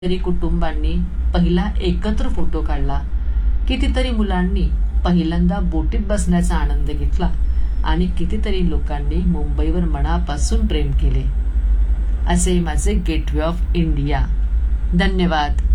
कितीतरी कुटुंबांनी पहिला एकत्र फोटो काढला, कितीतरी मुलांनी पहिल्यांदा बोटीत बसण्याचा आनंद घेतला आणि कितीतरी लोकांनी मुंबईवर मनापासून प्रेम केले. असे माझे गेटवे ऑफ इंडिया. धन्यवाद.